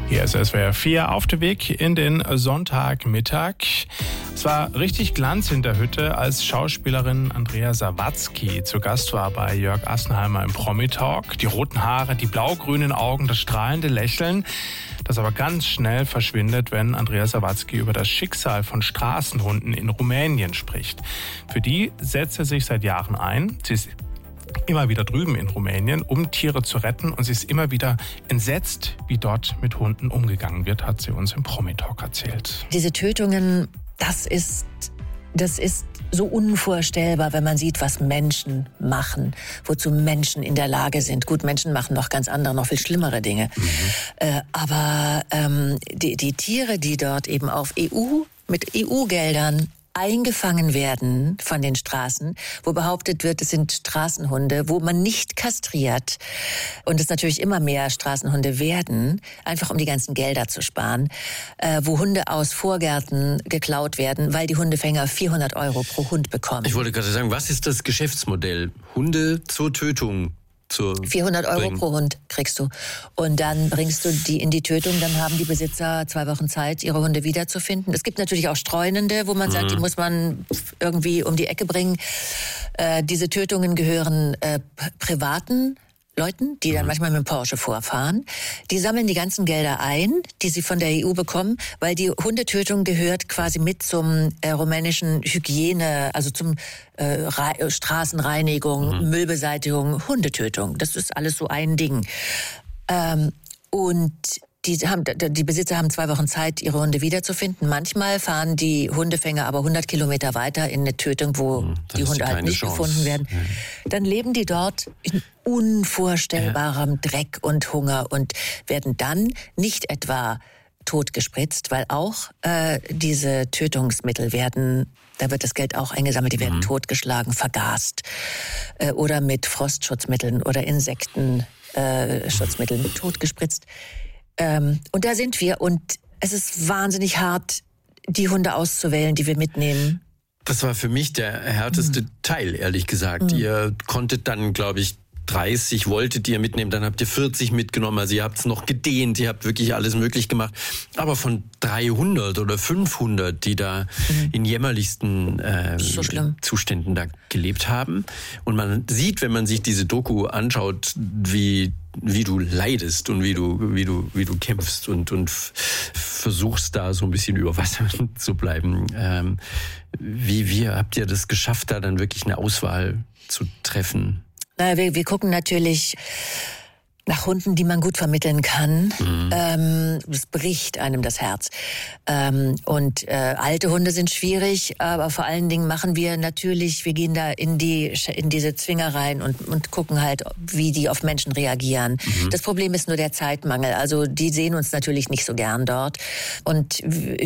Hier ist SWR 4 auf dem Weg in den Sonntagmittag. Es war richtig Glanz in der Hütte, als Schauspielerin Andrea Sawatzki zu Gast war bei Jörg Assenheimer im Promi-Talk. Die roten Haare, die blau-grünen Augen, das strahlende Lächeln, das aber ganz schnell verschwindet, wenn Andrea Sawatzki über das Schicksal von Straßenhunden in Rumänien spricht. Für die setzt er sich seit Jahren ein. Sie ist immer wieder drüben in Rumänien, um Tiere zu retten. Und sie ist immer wieder entsetzt, wie dort mit Hunden umgegangen wird, hat sie uns im Promi-Talk erzählt. Diese Tötungen, das ist so unvorstellbar, wenn man sieht, was Menschen machen, wozu Menschen in der Lage sind. Gut, Menschen machen noch ganz andere, noch viel schlimmere Dinge. Aber die Tiere, die dort eben mit EU-Geldern eingefangen werden von den Straßen, wo behauptet wird, es sind Straßenhunde, wo man nicht kastriert und es natürlich immer mehr Straßenhunde werden, einfach um die ganzen Gelder zu sparen, wo Hunde aus Vorgärten geklaut werden, weil die Hundefänger 400 € pro Hund bekommen. Ich wollte gerade sagen, was ist das Geschäftsmodell? Hunde zur Tötung. 400 € pro Hund kriegst du. Und dann bringst du die in die Tötung, dann haben die Besitzer 2 Wochen Zeit, ihre Hunde wiederzufinden. Es gibt natürlich auch Streunende, wo man sagt, die muss man irgendwie um die Ecke bringen. Diese Tötungen gehören privaten Leuten, die dann manchmal mit dem Porsche vorfahren. Die sammeln die ganzen Gelder ein, die sie von der EU bekommen, weil die Hundetötung gehört quasi mit zum rumänischen Hygiene, also zum Straßenreinigung, Müllbeseitigung, Hundetötung. Das ist alles so ein Ding. Und die Besitzer haben 2 Wochen Zeit, ihre Hunde wiederzufinden. Manchmal fahren die Hundefänger aber 100 Kilometer weiter in eine Tötung, wo die Hunde halt nicht gefunden werden. Dann leben die dort in unvorstellbarem Dreck und Hunger und werden dann nicht etwa totgespritzt, weil auch diese Tötungsmittel da wird das Geld auch eingesammelt, die werden totgeschlagen, vergast oder mit Frostschutzmitteln oder Insektenschutzmitteln totgespritzt. Und da sind wir und es ist wahnsinnig hart, die Hunde auszuwählen, die wir mitnehmen. Das war für mich der härteste Teil, ehrlich gesagt. Ihr konntet dann, glaube ich, 30 wolltet ihr mitnehmen, dann habt ihr 40 mitgenommen, also ihr habt es noch gedehnt, ihr habt wirklich alles möglich gemacht. Aber von 300 oder 500, die da in jämmerlichsten Zuständen da gelebt haben. Und man sieht, wenn man sich diese Doku anschaut, wie du leidest und wie du kämpfst und versuchst da so ein bisschen über Wasser zu bleiben. Wie habt ihr das geschafft, da dann wirklich eine Auswahl zu treffen? Naja, wir gucken natürlich nach Hunden, die man gut vermitteln kann. Es bricht einem das Herz. Alte Hunde sind schwierig, aber vor allen Dingen wir gehen da in diese Zwinger rein und gucken halt, wie die auf Menschen reagieren. Das Problem ist nur der Zeitmangel. Also die sehen uns natürlich nicht so gern dort. Und